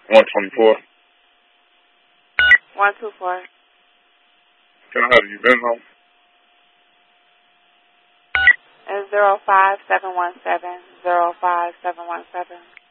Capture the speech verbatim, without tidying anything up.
one twenty-four. one two four. Can I have you Venmo? It's zero five seven one seven zero five seven one seven.